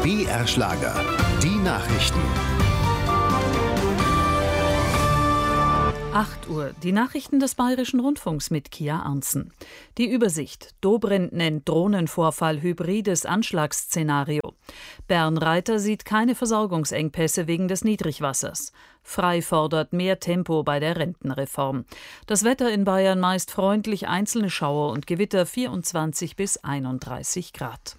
BR Schlager. Die Nachrichten. 8 Uhr. Die Nachrichten des Bayerischen Rundfunks mit Kia Arntzen. Die Übersicht. Dobrindt nennt Drohnenvorfall hybrides Anschlagsszenario. Bernreiter sieht keine Versorgungsengpässe wegen des Niedrigwassers. Frei fordert mehr Tempo bei der Rentenreform. Das Wetter in Bayern meist freundlich, einzelne Schauer und Gewitter 24 bis 31 Grad.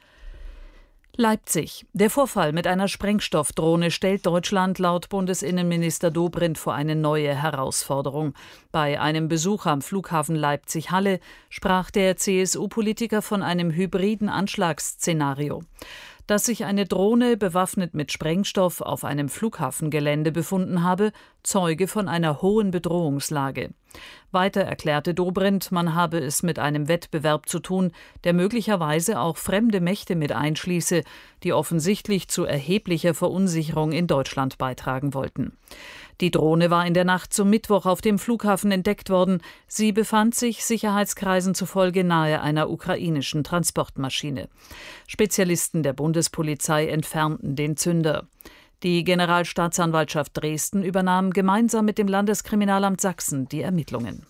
Leipzig. Der Vorfall mit einer Sprengstoffdrohne stellt Deutschland laut Bundesinnenminister Dobrindt vor eine neue Herausforderung. Bei einem Besuch am Flughafen Leipzig-Halle sprach der CSU-Politiker von einem hybriden Anschlagsszenario. Dass sich eine Drohne bewaffnet mit Sprengstoff auf einem Flughafengelände befunden habe, zeuge von einer hohen Bedrohungslage. Weiter erklärte Dobrindt, man habe es mit einem Wettbewerb zu tun, der möglicherweise auch fremde Mächte mit einschließe, die offensichtlich zu erheblicher Verunsicherung in Deutschland beitragen wollten. Die Drohne war in der Nacht zum Mittwoch auf dem Flughafen entdeckt worden. Sie befand sich Sicherheitskreisen zufolge nahe einer ukrainischen Transportmaschine. Spezialisten der Bundespolizei entfernten den Zünder. Die Generalstaatsanwaltschaft Dresden übernahm gemeinsam mit dem Landeskriminalamt Sachsen die Ermittlungen.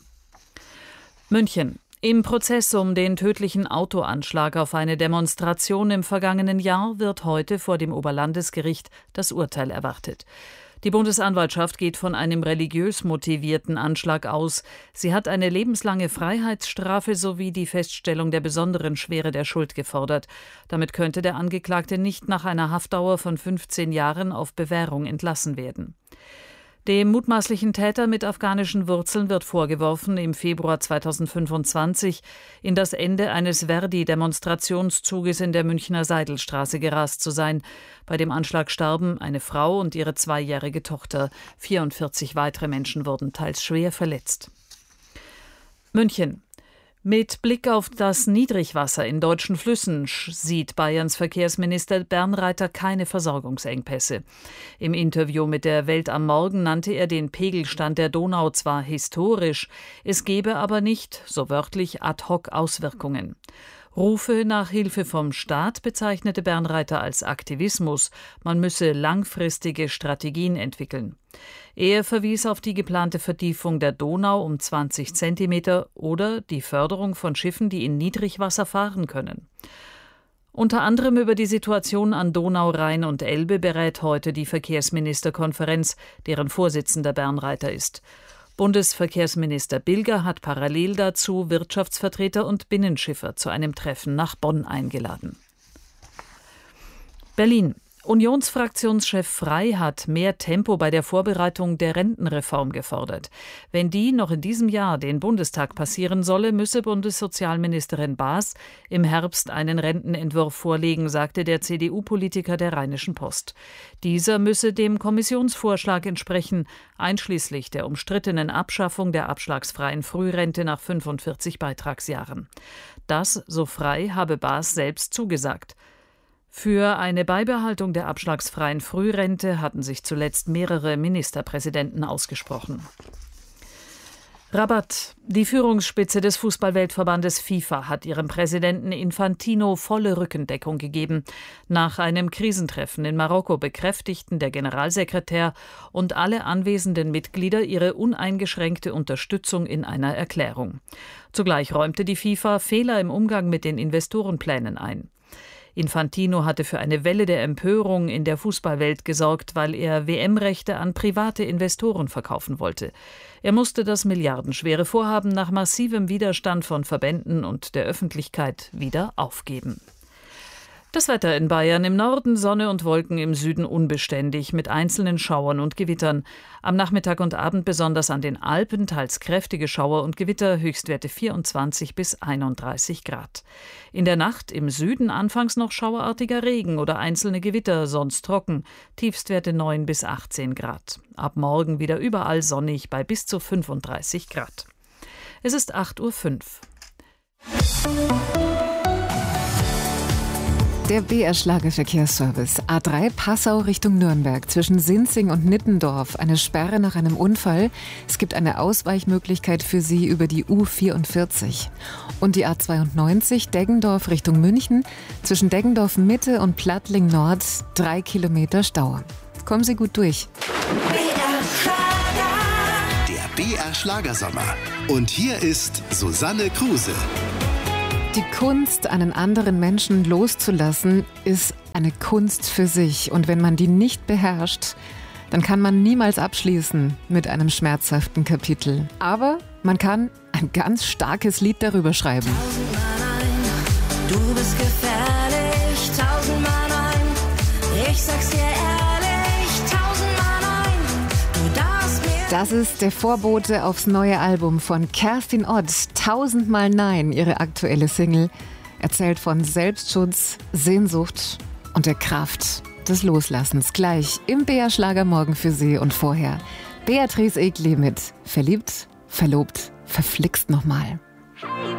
München. Im Prozess um den tödlichen Autoanschlag auf eine Demonstration im vergangenen Jahr wird heute vor dem Oberlandesgericht das Urteil erwartet. Die Bundesanwaltschaft geht von einem religiös motivierten Anschlag aus. Sie hat eine lebenslange Freiheitsstrafe sowie die Feststellung der besonderen Schwere der Schuld gefordert. Damit könnte der Angeklagte nicht nach einer Haftdauer von 15 Jahren auf Bewährung entlassen werden. Dem mutmaßlichen Täter mit afghanischen Wurzeln wird vorgeworfen, im Februar 2025 in das Ende eines Verdi-Demonstrationszuges in der Münchner Seidelstraße gerast zu sein. Bei dem Anschlag starben eine Frau und ihre 2-jährige Tochter. 44 weitere Menschen wurden teils schwer verletzt. München. Mit Blick auf das Niedrigwasser in deutschen Flüssen sieht Bayerns Verkehrsminister Bernreiter keine Versorgungsengpässe. Im Interview mit der Welt am Morgen nannte er den Pegelstand der Donau zwar historisch, es gebe aber nicht, so wörtlich, Ad-hoc-Auswirkungen. Rufe nach Hilfe vom Staat bezeichnete Bernreiter als Aktivismus, man müsse langfristige Strategien entwickeln. Er verwies auf die geplante Vertiefung der Donau um 20 Zentimeter oder die Förderung von Schiffen, die in Niedrigwasser fahren können. Unter anderem über die Situation an Donau, Rhein und Elbe berät heute die Verkehrsministerkonferenz, deren Vorsitzender Bernreiter ist. Bundesverkehrsminister Bilger hat parallel dazu Wirtschaftsvertreter und Binnenschiffer zu einem Treffen nach Bonn eingeladen. Berlin. Unionsfraktionschef Frey hat mehr Tempo bei der Vorbereitung der Rentenreform gefordert. Wenn die noch in diesem Jahr den Bundestag passieren solle, müsse Bundessozialministerin Baas im Herbst einen Rentenentwurf vorlegen, sagte der CDU-Politiker der Rheinischen Post. Dieser müsse dem Kommissionsvorschlag entsprechen, einschließlich der umstrittenen Abschaffung der abschlagsfreien Frührente nach 45 Beitragsjahren. Das, so Frey, habe Baas selbst zugesagt. Für eine Beibehaltung der abschlagsfreien Frührente hatten sich zuletzt mehrere Ministerpräsidenten ausgesprochen. Rabat. Die Führungsspitze des Fußballweltverbandes FIFA hat ihrem Präsidenten Infantino volle Rückendeckung gegeben. Nach einem Krisentreffen in Marokko bekräftigten der Generalsekretär und alle anwesenden Mitglieder ihre uneingeschränkte Unterstützung in einer Erklärung. Zugleich räumte die FIFA Fehler im Umgang mit den Investorenplänen ein. Infantino hatte für eine Welle der Empörung in der Fußballwelt gesorgt, weil er WM-Rechte an private Investoren verkaufen wollte. Er musste das milliardenschwere Vorhaben nach massivem Widerstand von Verbänden und der Öffentlichkeit wieder aufgeben. Das Wetter in Bayern: im Norden Sonne und Wolken, im Süden unbeständig mit einzelnen Schauern und Gewittern. Am Nachmittag und Abend besonders an den Alpen teils kräftige Schauer und Gewitter, Höchstwerte 24 bis 31 Grad. In der Nacht im Süden anfangs noch schauerartiger Regen oder einzelne Gewitter, sonst trocken, Tiefstwerte 9 bis 18 Grad. Ab morgen wieder überall sonnig bei bis zu 35 Grad. Es ist 8:05 Uhr. Der BR-Schlagerverkehrsservice. A3 Passau Richtung Nürnberg. Zwischen Sinzing und Nittendorf. Eine Sperre nach einem Unfall. Es gibt eine Ausweichmöglichkeit für Sie über die U44. Und die A92 Deggendorf Richtung München. Zwischen Deggendorf Mitte und Plattling Nord 3 Kilometer Stau. Kommen Sie gut durch. Der BR-Schlagersommer. Und hier ist Susanne Kruse. Die Kunst, einen anderen Menschen loszulassen, ist eine Kunst für sich. Und wenn man die nicht beherrscht, dann kann man niemals abschließen mit einem schmerzhaften Kapitel. Aber man kann ein ganz starkes Lied darüber schreiben. 1000-mal nein, du bist gefährlich. 1000-mal nein, ich sag's dir ehrlich. 1000-mal nein, du darfst mir... Das ist der Vorbote aufs neue Album von Kerstin Ott. 1000-mal Nein, ihre aktuelle Single, erzählt von Selbstschutz, Sehnsucht und der Kraft des Loslassens. Gleich im BR-Schlagermorgen für Sie und vorher Beatrice Egli mit Verliebt, Verlobt, Verflixt nochmal.